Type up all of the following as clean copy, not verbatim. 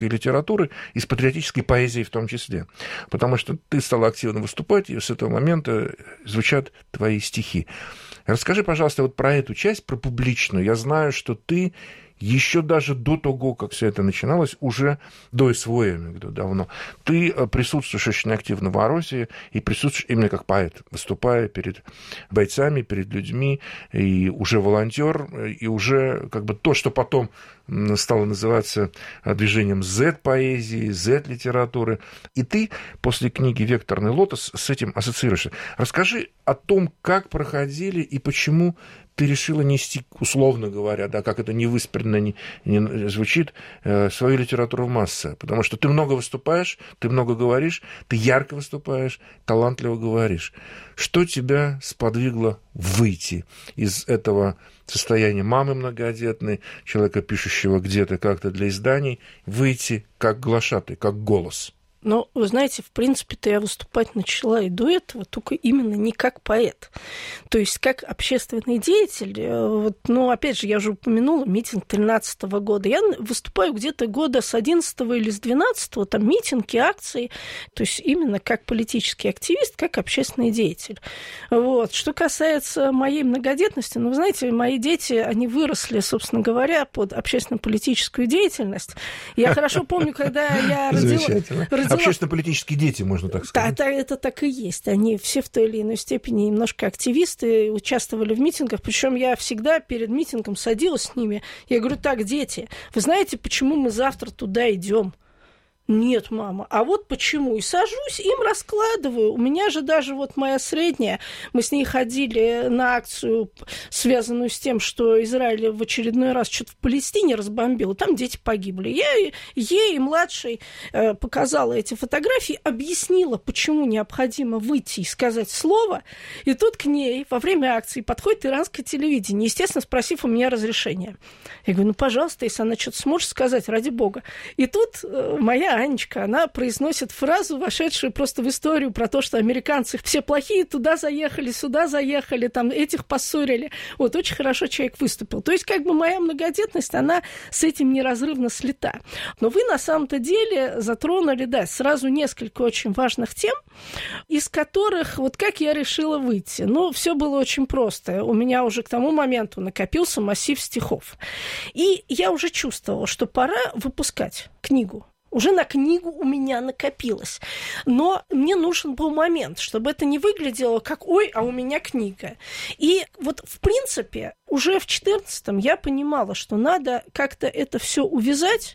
литературы и с патриотической поэзией в том числе. Потому что ты стала активно выступать, и с этого момента звучат твои стихи. Расскажи, пожалуйста, вот про эту часть, про публичную. Я знаю, что ты еще даже до того, как все это начиналось, уже до СВО, я имею в виду, давно, ты присутствуешь очень активно в Орозе и присутствуешь именно как поэт, выступая перед бойцами, перед людьми, и уже волонтер, и уже как бы то, что потом стало называться движением Z-поэзии, Z-литературы. И ты после книги «Векторный лотос» с этим ассоциируешься. Расскажи о том, как проходили и почему ты решила нести, условно говоря, да, как это невыспренно не звучит, свою литературу в массы. Потому что ты много выступаешь, ты много говоришь, ты ярко выступаешь, талантливо говоришь. Что тебя сподвигло выйти из этого состояния мамы многодетной, человека, пишущего где-то как-то для изданий, выйти как глашатай, как голос? Но, вы знаете, в принципе-то я выступать начала и до этого, только именно не как поэт. То есть как общественный деятель. Вот, ну, опять же, я уже упомянула митинг 2013 года. Я выступаю где-то года с 11 или с 12, там митинги, акции. То есть именно как политический активист, как общественный деятель. Вот. Что касается моей многодетности, ну, вы знаете, мои дети, они выросли, собственно говоря, под общественно-политическую деятельность. Я хорошо помню, когда я родила... Общественно-политические дети, можно так сказать. Да, это так и есть. Они все в той или иной степени немножко активисты, участвовали в митингах. Причем я всегда перед митингом садилась с ними. Я говорю: так, дети, вы знаете, почему мы завтра туда идем? Нет, мама. А вот почему? И сажусь, им раскладываю. У меня же даже вот моя средняя, мы с ней ходили на акцию, связанную с тем, что Израиль в очередной раз что-то в Палестине разбомбил. Там дети погибли. Я ей, младшей, показала эти фотографии, объяснила, почему необходимо выйти и сказать слово. И тут к ней во время акции подходит иранское телевидение, естественно, спросив у меня разрешения. Я говорю: ну, пожалуйста, если она что-то сможет сказать, ради бога. И тут моя Анечка, она произносит фразу, вошедшую просто в историю, про то, что американцы все плохие, туда заехали, сюда заехали, там этих поссорили. Вот, очень хорошо человек выступил. То есть, как бы моя многодетность, она с этим неразрывно слита. Но вы на самом-то деле затронули, да, сразу несколько очень важных тем, из которых, вот как я решила выйти. Ну, все было очень просто. У меня уже к тому моменту накопился массив стихов. И я уже чувствовала, что пора выпускать книгу. Уже на книгу у меня накопилось. Но мне нужен был момент, чтобы это не выглядело как «ой, а у меня книга». И вот, в принципе, уже в 2014-м я понимала, что надо как-то это все увязать.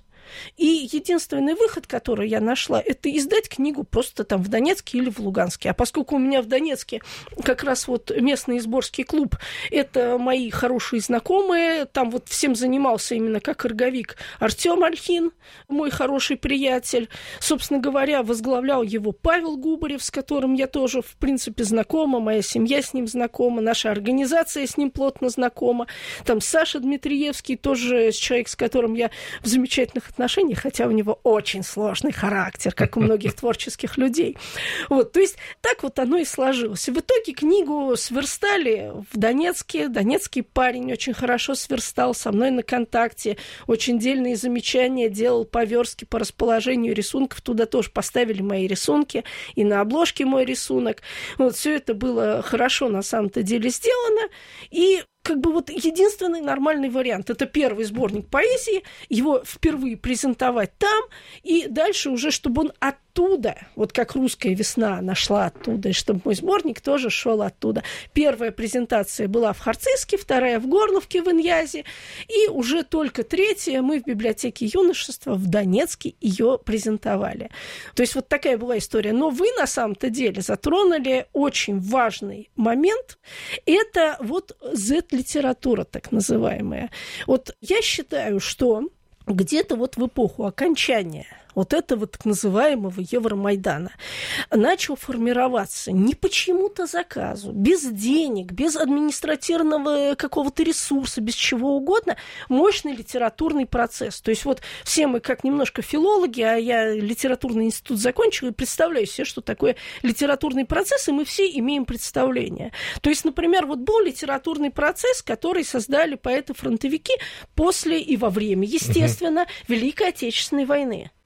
И единственный выход, который я нашла, это издать книгу просто там в Донецке или в Луганске. А поскольку у меня в Донецке как раз вот местный сборский клуб, это мои хорошие знакомые, там вот всем занимался именно как орговик Артём Ольхин, мой хороший приятель. Собственно говоря, возглавлял его Павел Губарев, с которым я тоже, в принципе, знакома, моя семья с ним знакома, наша организация с ним плотно знакома. Там Саша Дмитриевский, тоже человек, с которым я в замечательных отношениях, хотя у него очень сложный характер, как у многих творческих людей. Вот, то есть так вот оно и сложилось. И в итоге книгу сверстали в Донецке. Донецкий парень очень хорошо сверстал со мной на контакте. Очень дельные замечания делал по-верски по расположению рисунков. Туда тоже поставили мои рисунки. И на обложке мой рисунок. Вот, все это было хорошо на самом-то деле сделано. И как бы вот единственный нормальный вариант. Это первый сборник поэзии, его впервые презентовать там, и дальше уже, чтобы он оттуда, вот как «Русская весна» нашла оттуда, и чтобы мой сборник тоже шел оттуда. Первая презентация была в Харциске, вторая в Горловке, в Иньязе, и уже только третья мы в библиотеке юношества в Донецке ее презентовали. То есть вот такая была история. Но вы на самом-то деле затронули очень важный момент. Это вот Z-литература, так называемая. Вот я считаю, что где-то вот в эпоху окончания вот этого так называемого Евромайдана начал формироваться не по чему-то заказу, без денег, без административного какого-то ресурса, без чего угодно, мощный литературный процесс. То есть вот все мы как немножко филологи, а я литературный институт закончила, и представляю себе, что такое литературный процесс, и мы все имеем представление. То есть, например, вот был литературный процесс, который создали поэты-фронтовики после и во время, естественно, Великой Отечественной войны.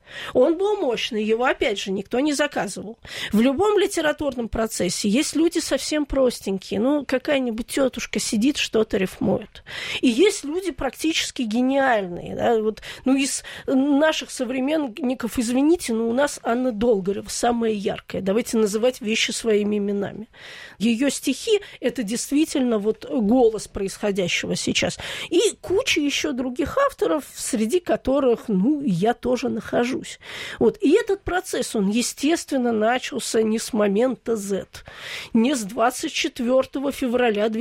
Он был мощный, его, опять же, никто не заказывал. В любом литературном процессе есть люди совсем простенькие. Ну, какая-нибудь тетушка сидит, что-то рифмует. И есть люди практически гениальные. Да? Вот, ну, из наших современников, извините, но у нас Анна Долгорева самая яркая. Давайте называть вещи своими именами. Ее стихи – это действительно вот голос происходящего сейчас. И куча еще других авторов, среди которых, ну, я тоже нахожусь. Вот. И этот процесс, он, естественно, начался не с момента Z, не с 24 февраля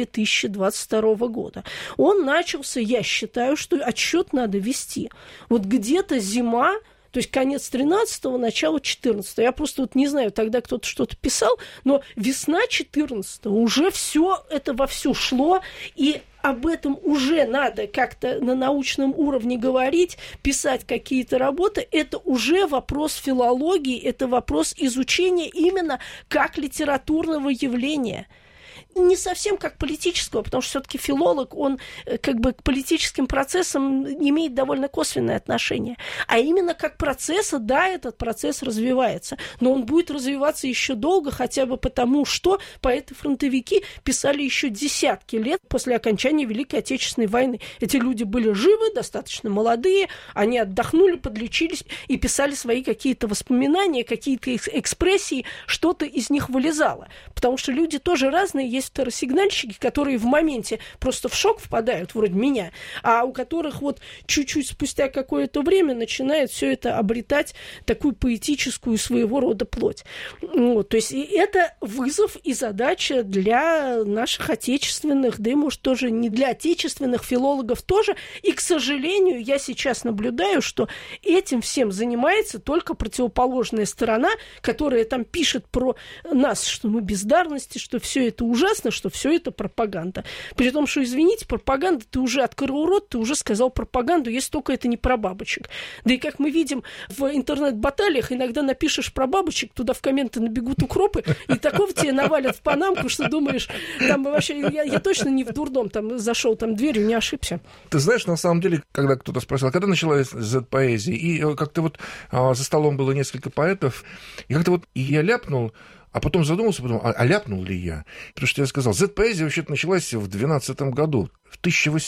2022 года. Он начался, я считаю, что отсчет надо вести. Вот где-то зима, то есть конец 13-го, начало 14-го. Я просто вот не знаю, тогда кто-то что-то писал, но весна 14-го уже все это вовсю шло, и об этом уже надо как-то на научном уровне говорить, писать какие-то работы. Это уже вопрос филологии, это вопрос изучения именно как литературного явления. Не совсем как политического, потому что все-таки филолог, он как бы к политическим процессам имеет довольно косвенное отношение. А именно как процесса, да, этот процесс развивается. Но он будет развиваться еще долго, хотя бы потому, что поэты-фронтовики писали еще десятки лет после окончания Великой Отечественной войны. Эти люди были живы, достаточно молодые, они отдохнули, подлечились и писали свои какие-то воспоминания, какие-то экспрессии, что-то из них вылезало. Потому что люди тоже разные, есть второсигнальщики, которые в моменте просто в шок впадают, вроде меня, а у которых вот чуть-чуть спустя какое-то время начинает все это обретать такую поэтическую своего рода плоть. Вот, то есть это вызов и задача для наших отечественных, да и, может, тоже не для отечественных филологов тоже. И, к сожалению, я сейчас наблюдаю, что этим всем занимается только противоположная сторона, которая там пишет про нас, что мы бездарности, что все это ужасно, что все это пропаганда. При том, что, извините, пропаганда, ты уже открыл рот, ты уже сказал пропаганду, если только это не про бабочек. Да и как мы видим в интернет-баталиях, иногда напишешь про бабочек, туда в комменты набегут укропы, и такого тебе навалят в панамку, что думаешь, там вообще, я точно не в дурдом там зашел там дверью, не ошибся. Ты знаешь, на самом деле, когда кто-то спросил, когда началась Z-поэзия, и как-то вот за столом было несколько поэтов, и как-то вот я ляпнул, а потом задумался, а ляпнул ли я? Потому что я сказал, Z-поэзия вообще-то началась в 12 году, в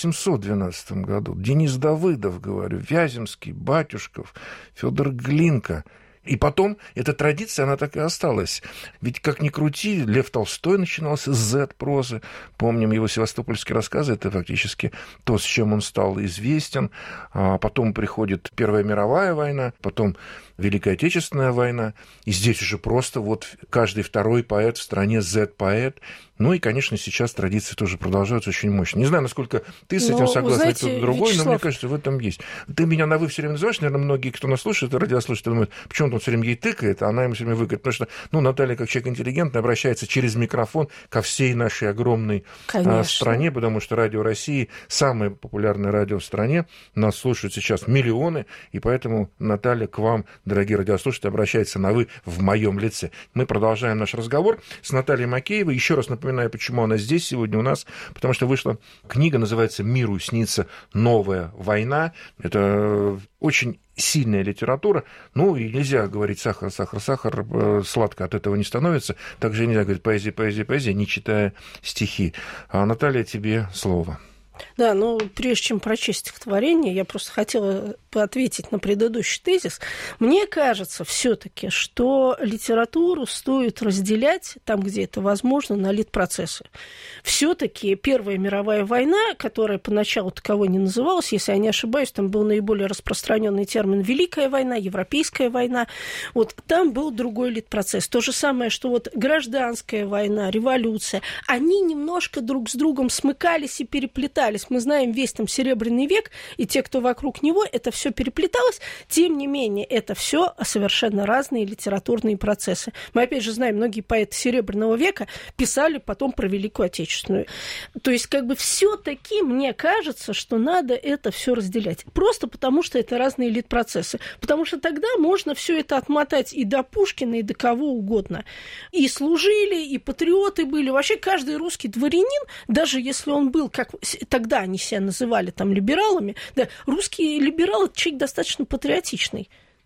1812 году. Денис Давыдов, говорю, Вяземский, Батюшков, Федор Глинка. И потом эта традиция, она так и осталась. Ведь, как ни крути, Лев Толстой начинался с Z-прозы. Помним его севастопольские рассказы, это фактически то, с чем он стал известен. А потом приходит Первая мировая война, потом Великая Отечественная война. И здесь уже просто вот каждый второй поэт в стране Z-поэт. Ну и, конечно, сейчас традиции тоже продолжаются очень мощно. Не знаю, насколько ты с этим согласен, или кто-то другой, Вячеслав, но мне кажется, в этом есть. Ты меня на «вы» все время называешь, наверное, многие, кто нас слушает, радиослушатели, думают, почему он все время ей тыкает, а она ему все время выкает. Потому что, Наталья, как человек интеллигентный, обращается через микрофон ко всей нашей огромной стране, потому что Радио России самое популярное радио в стране. Нас слушают сейчас миллионы, и поэтому Наталья к вам, дорогие радиослушатели, обращается на «вы» в моем лице. Мы продолжаем наш разговор с Натальей Макеевой. Еще раз напоминаю, почему она здесь сегодня у нас, потому что вышла книга, называется «Миру снится новая война». Это очень сильная литература. Ну, и нельзя говорить сахар, сахар, сахар, сладко от этого не становится. Также нельзя говорить поэзия, поэзия, поэзия, не читая стихи. А, Наталья, тебе слово. Да, но прежде чем прочесть стихотворение, я просто хотела ответить на предыдущий тезис. Мне кажется все-таки, что литературу стоит разделять, там, где это возможно, на литпроцессы. Все-таки Первая мировая война, которая поначалу таковой не называлась, если я не ошибаюсь, там был наиболее распространенный термин «Великая война», «Европейская война». Вот там был другой литпроцесс. То же самое, что вот гражданская война, революция, они немножко друг с другом смыкались и переплетались. Мы знаем весь там Серебряный век, и те, кто вокруг него, это все переплеталось. Тем не менее, это все совершенно разные литературные процессы. Мы, опять же, знаем, многие поэты Серебряного века писали потом про Великую Отечественную. То есть, как бы все-таки мне кажется, что надо это все разделять. Просто потому, что это разные литпроцессы. Потому что тогда можно все это отмотать и до Пушкина, и до кого угодно. И служили, и патриоты были. Вообще, каждый русский дворянин, даже если он был, как тогда они себя называли там либералами, да, русские либералы — человек достаточно патриотичный.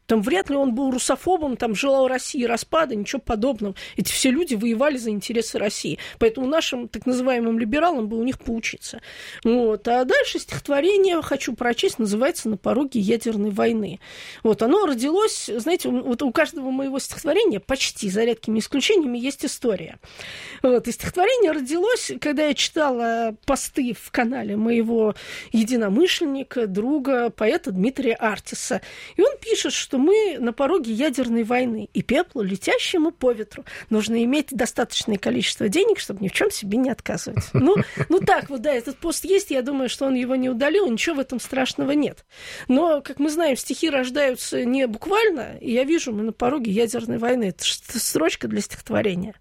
Там вряд ли он был русофобом, там желал России распада, ничего подобного. Эти все люди воевали за интересы России. Поэтому нашим так называемым либералам бы у них поучиться. Вот. А дальше стихотворение, хочу прочесть, называется «На пороге ядерной войны». Вот. Оно родилось, знаете, вот у каждого моего стихотворения, почти за редкими исключениями, есть история. Вот. И стихотворение родилось, когда я читала посты в канале моего единомышленника, друга, поэта Дмитрия Артиса. И он пишет, что мы на пороге ядерной войны, и пеплу, летящему по ветру, нужно иметь достаточное количество денег, чтобы ни в чем себе не отказывать. Ну так вот, да, этот пост есть, я думаю, что он его не удалил, ничего в этом страшного нет. Но, как мы знаем, стихи рождаются не буквально, и я вижу, мы на пороге ядерной войны. Это строчка для стихотворения.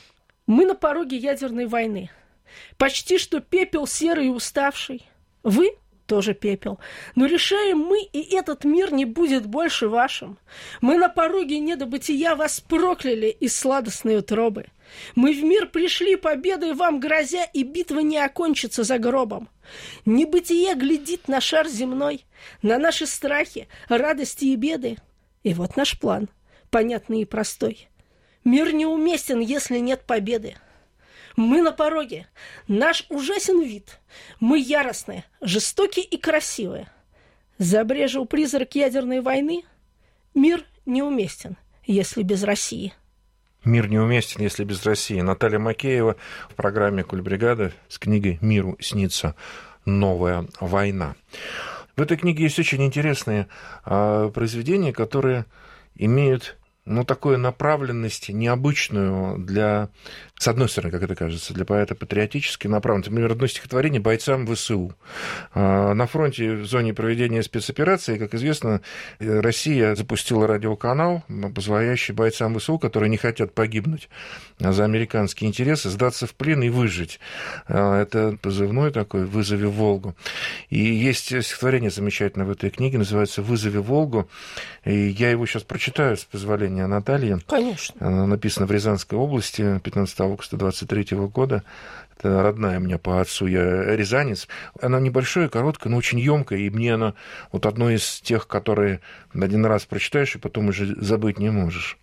Мы на пороге ядерной войны. Почти что пепел серый и уставший. Вы тоже пепел. Но решаем мы, и этот мир не будет больше вашим. Мы на пороге недобытия вас прокляли из сладостной утробы. Мы в мир пришли победой вам грозя, и битва не окончится за гробом. Небытие глядит на шар земной, на наши страхи, радости и беды. И вот наш план, понятный и простой. Мир неуместен, если нет победы. Мы на пороге. Наш ужасен вид. Мы яростные, жестокие и красивые. Забрежил призрак ядерной войны. Мир неуместен, если без России. Мир неуместен, если без России. Наталья Макеева в программе «Кульбригада» с книгой «Миру снится новая война». В этой книге есть очень интересные произведения, которые имеют такую направленность необычную для, с одной стороны, как это кажется, для поэта патриотически направленность. Например, одно стихотворение бойцам ВСУ. На фронте в зоне проведения спецоперации, как известно, Россия запустила радиоканал, позволяющий бойцам ВСУ, которые не хотят погибнуть за американские интересы, сдаться в плен и выжить. Это позывной такой «Вызови Волгу». И есть стихотворение замечательное в этой книге, называется «Вызови Волгу». И я его сейчас прочитаю, с позволения Натальи. Конечно. Она написана в Рязанской области 15 августа 23 года. Это родная у меня по отцу, я рязанец. Она небольшая, короткая, но очень ёмкая, и мне она вот одно из тех, которые один раз прочитаешь, и потом уже забыть не можешь.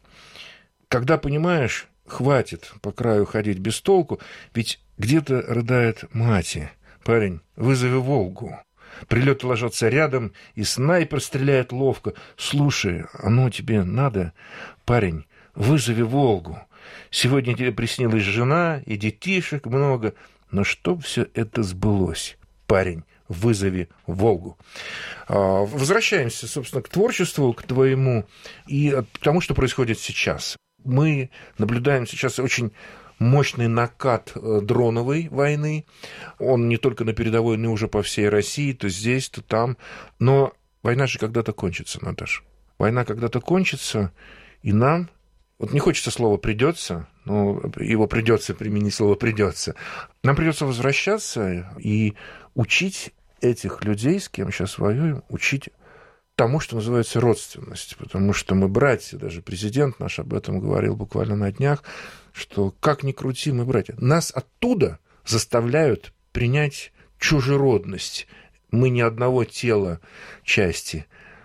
Когда понимаешь, хватит по краю ходить без толку, ведь где-то рыдает мать. Парень, вызови Волгу. Прилеты ложатся рядом, и снайпер стреляет ловко. Слушай, оно тебе надо? Парень, вызови Волгу. Сегодня тебе приснилась жена и детишек много. Но чтоб все это сбылось, парень, вызови Волгу. Возвращаемся, собственно, к творчеству, к твоему, и к тому, что происходит сейчас. Мы наблюдаем сейчас очень мощный накат дроновой войны. Он не только на передовой, но и уже по всей России, то здесь, то там. Но война же когда-то кончится, Наташа. Война когда-то кончится, и нам, вот не хочется слова «придется», но его придется применить, слово «придется». Нам придется возвращаться и учить этих людей, с кем сейчас воюем, учить тому, что называется родственность, потому что мы братья, даже президент наш об этом говорил буквально на днях, что как ни крути, мы братья. Нас оттуда заставляют принять чужеродность. Мы не одного тела части,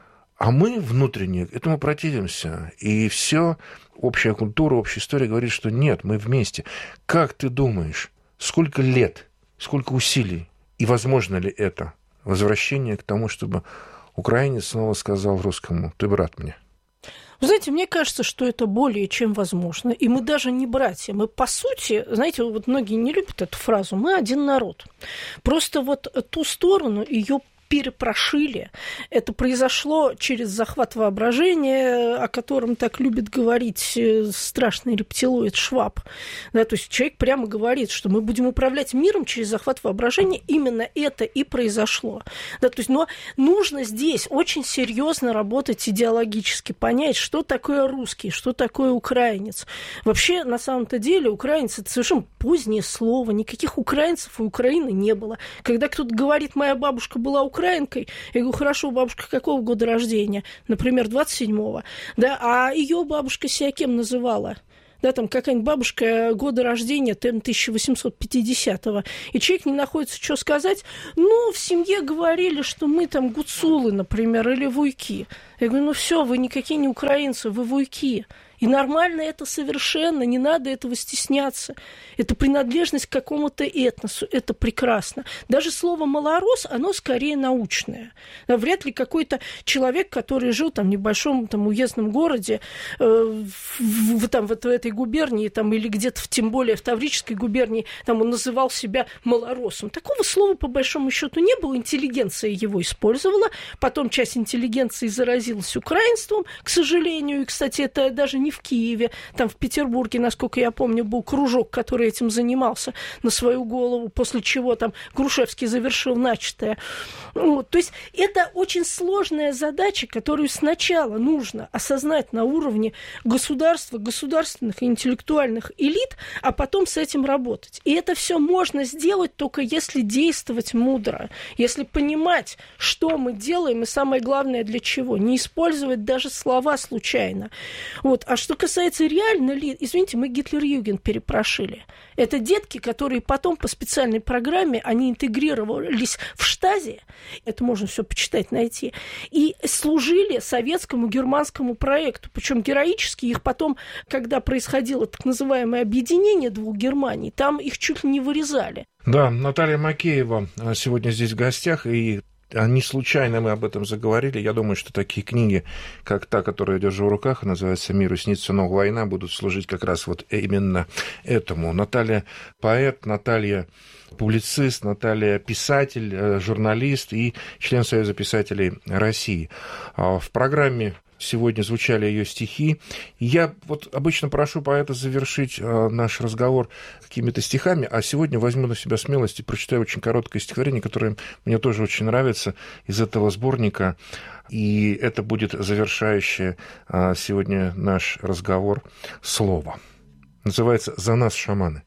а мы внутренне этому противимся. И все общая культура, общая история говорит, что нет, мы вместе. Как ты думаешь, сколько лет, сколько усилий, и возможно ли это возвращение к тому, чтобы украинец снова сказал русскому: «Ты брат мне»? Вы знаете, мне кажется, что это более чем возможно. И мы даже не братья. Мы, по сути, знаете, вот многие не любят эту фразу, мы один народ. Просто вот ту сторону ее перепрошили. Это произошло через захват воображения, о котором так любит говорить страшный рептилоид Шваб. Да, то есть человек прямо говорит, что мы будем управлять миром через захват воображения. Именно это и произошло. Да, то есть, но нужно здесь очень серьезно работать идеологически, понять, что такое русский, что такое украинец. Вообще, на самом-то деле, украинец – это совершенно позднее слово. Никаких украинцев у Украины не было. Когда кто-то говорит, моя бабушка была украинкой, я говорю, хорошо, бабушка какого года рождения? Например, 27-го. Да, а ее бабушка себя кем называла? да, там какая-нибудь бабушка года рождения 1850-го, и человек не находится, что сказать, ну, в семье говорили, что мы там гуцулы, например, или вуйки. Я говорю, ну все, вы никакие не украинцы, вы вуйки. И нормально это совершенно, не надо этого стесняться. Это принадлежность к какому-то этносу, это прекрасно. Даже слово «малорос», оно скорее научное. Вряд ли какой-то человек, который жил там, в небольшом там, уездном городе, в этой губернии, там, или где-то, тем более в Таврической губернии, там, он называл себя малоросом. Такого слова, по большому счету, не было. Интеллигенция его использовала. Потом часть интеллигенции заразилась украинством, к сожалению. И, кстати, это даже не в Киеве, там в Петербурге, насколько я помню, был кружок, который этим занимался на свою голову, после чего там Грушевский завершил начатое. Вот. То есть это очень сложная задача, которую сначала нужно осознать на уровне государства, государственных и интеллектуальных элит, а потом с этим работать. И это все можно сделать только если действовать мудро, если понимать, что мы делаем, и самое главное, для чего. Не использовать даже слова случайно. Вот. А что касается реально ли, извините, мы Гитлер-Югенд перепрошили. Это детки, которые потом по специальной программе, они интегрировались в Штази, это можно все почитать, найти, и служили советскому германскому проекту. Причем героически их потом, когда происходило так называемое объединение двух Германий, там их чуть ли не вырезали. Да, Наталья Макеева сегодня здесь в гостях, и не случайно мы об этом заговорили. Я думаю, что такие книги, как та, которую я держу в руках, называется «Миру снится новая война», будут служить как раз вот именно этому. Наталья поэт, Наталья публицист, Наталья писатель, журналист и член Союза писателей России. В программе сегодня звучали ее стихи. Я вот обычно прошу поэта завершить наш разговор какими-то стихами, а сегодня возьму на себя смелость и прочитаю очень короткое стихотворение, которое мне тоже очень нравится, из этого сборника. И это будет завершающее сегодня наш разговор слово. Называется «За нас, шаманы».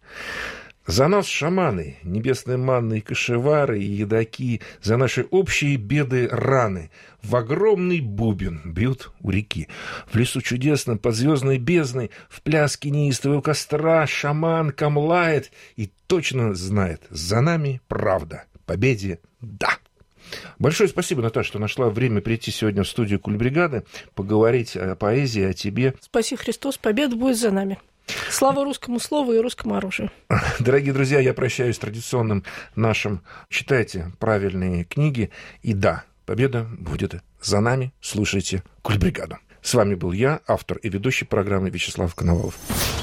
За нас, шаманы, небесные манны и кашевары, и едоки, за наши общие беды раны, в огромный бубен бьют у реки. В лесу чудесном, под звездной бездной, в пляске неистового костра шаман камлает и точно знает, за нами правда, победе да. Большое спасибо, Наташа, что нашла время прийти сегодня в студию Кульбригады, поговорить о поэзии, о тебе. Спаси Христос, победа будет за нами. Слава русскому слову и русскому оружию. Дорогие друзья, я прощаюсь с традиционным нашим. Читайте правильные книги. И да, победа будет за нами. Слушайте Кульбригаду. С вами был я, автор и ведущий программы Вячеслав Коновалов.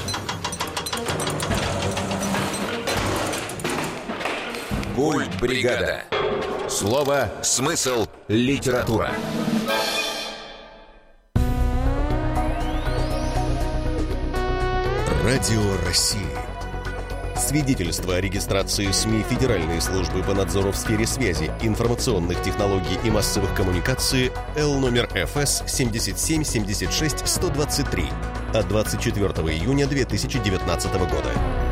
Кульбригада. Слово, смысл, литература. Радио России. Свидетельство о регистрации СМИ Федеральной службы по надзору в сфере связи, информационных технологий и массовых коммуникаций Л номер ФС 7776-123 от 24 июня 2019 года.